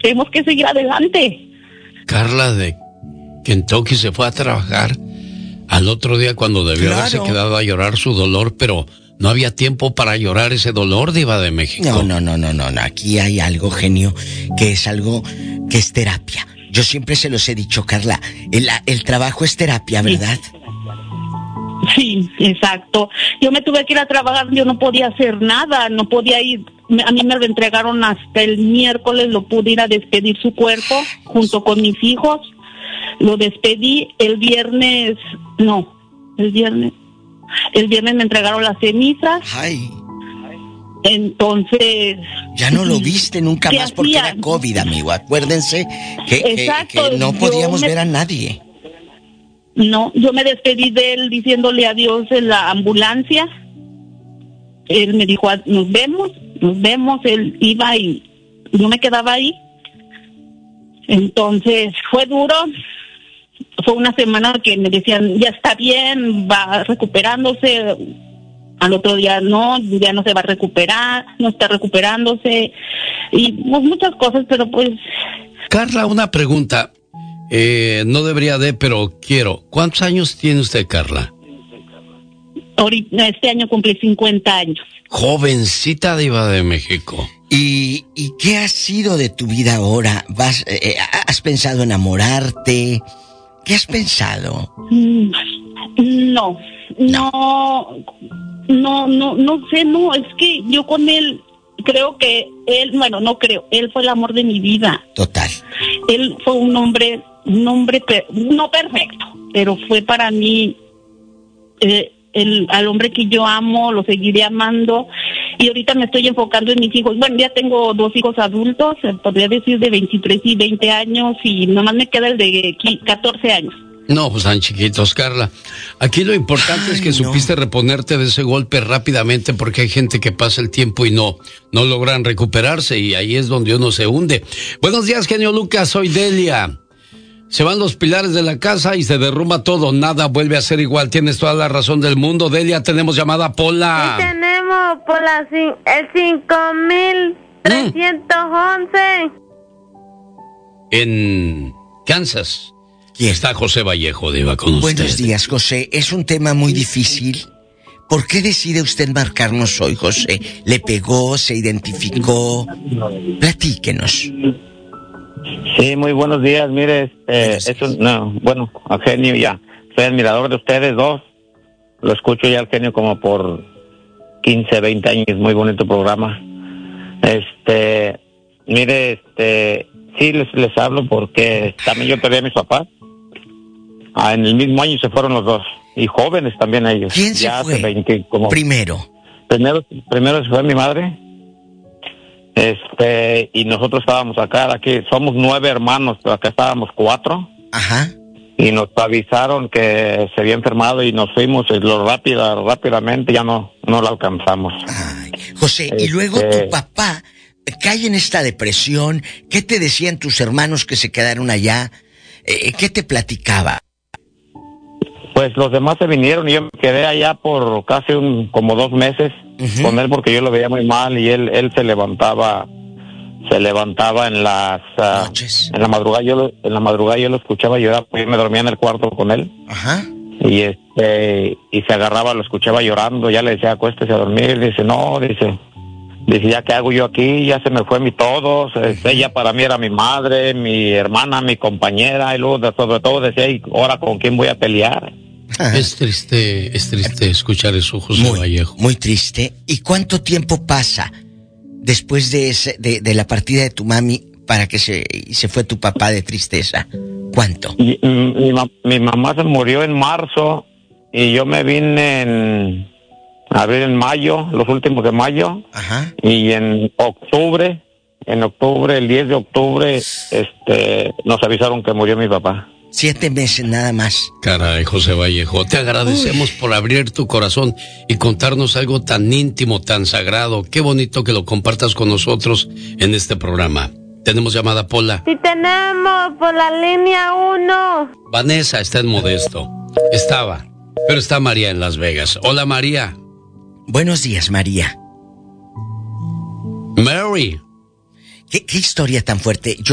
tenemos que seguir adelante. Carla de Kentucky se fue a trabajar al otro día cuando debió haberse quedado a llorar su dolor, pero no había tiempo para llorar ese dolor, Diva de México. No. Aquí hay algo, genio, que es algo que es terapia. Yo siempre se los he dicho, Carla, el trabajo es terapia, ¿verdad? Sí, exacto. Yo me tuve que ir a trabajar, yo no podía hacer nada, no podía ir. A mí me lo entregaron hasta el miércoles, lo pude ir a despedir su cuerpo junto con mis hijos. Lo despedí el viernes me entregaron las cenizas. Ay. Entonces... Ya no lo viste nunca más porque era COVID, amigo. Acuérdense que no podíamos ver a nadie. No, yo me despedí de él diciéndole adiós en la ambulancia. Él me dijo, nos vemos. Él iba y yo me quedaba ahí. Entonces fue duro. Fue una semana que me decían, ya está bien, va recuperándose. Al otro día ya no se va a recuperar, no está recuperándose. Y pues, muchas cosas, pero pues... Carla, una pregunta. No debería pero quiero. ¿Cuántos años tiene usted, Carla? Ahorita, este año cumplí 50 años. Jovencita, Diva de México. ¿Y qué ha sido de tu vida ahora? ¿Has pensado enamorarte? ¿Qué has pensado? No sé, es que yo con él creo que él fue el amor de mi vida. Total. Él fue un hombre no perfecto, pero fue para mí al hombre que yo amo, lo seguiré amando. Y ahorita me estoy enfocando en mis hijos. Bueno, ya tengo 2 hijos adultos, podría decir de 23 y 20 años, y nomás me queda el de 14 años. No, pues tan chiquitos, Carla. Aquí lo importante es que supiste reponerte de ese golpe rápidamente, porque hay gente que pasa el tiempo y no logran recuperarse, y ahí es donde uno se hunde. Buenos días, genio Lucas, soy Delia. Se van los pilares de la casa y se derrumba todo, nada vuelve a ser igual. Tienes toda la razón del mundo, Delia. Tenemos llamada Pola. Sí, tenemos Pola, el 5311. En Kansas. ¿Quién está? José Vallejo, Diva, con usted. Buenos días, José. Es un tema muy difícil. ¿Por qué decide usted marcarnos hoy, José? ¿Le pegó? ¿Se identificó? Platíquenos. Sí, muy buenos días. Mire, al genio ya. Soy admirador de ustedes dos. Lo escucho ya al genio como por 15, 20 años. Muy bonito programa. Mire, sí les hablo porque también yo perdí a mis papás. En el mismo año se fueron los dos. Y jóvenes también ellos. ¿Quién se fue? Primero se fue mi madre. Y nosotros estábamos acá, aquí somos 9 hermanos, pero acá estábamos 4. Ajá. Y nos avisaron que se había enfermado y nos fuimos y rápidamente ya no la alcanzamos. Ay, José, y luego tu papá cae en esta depresión. ¿Qué te decían tus hermanos que se quedaron allá? ¿Qué te platicaba? Pues los demás se vinieron y yo me quedé allá por casi como 2 meses con él porque yo lo veía muy mal y él se levantaba en las noches. En la madrugada yo lo escuchaba llorar, pues yo me dormía en el cuarto con él. Ajá. Y se agarraba, lo escuchaba llorando, ya le decía acuéstese a dormir, dice ya qué hago yo aquí, ya se me fue mi todo, ella para mí era mi madre, mi hermana, mi compañera, y luego sobre todo decía, ¿y ahora con quién voy a pelear? Es triste escuchar eso, José Vallejo. Muy triste. ¿Y cuánto tiempo pasa después de la partida de tu mami para que se fue tu papá de tristeza? ¿Cuánto? Mi mamá se murió en marzo y yo me vine en mayo, los últimos de mayo. Ajá. Y en octubre, el 10 de octubre, nos avisaron que murió mi papá. 7 meses nada más. Caray, José Vallejo, te agradecemos por abrir tu corazón y contarnos algo tan íntimo, tan sagrado. Qué bonito que lo compartas con nosotros en este programa. ¿Tenemos llamada, Pola? Sí, tenemos por la línea 1. Vanessa está en Modesto. Pero está María en Las Vegas. Hola, María. Buenos días, María. Mary. ¿Qué historia tan fuerte?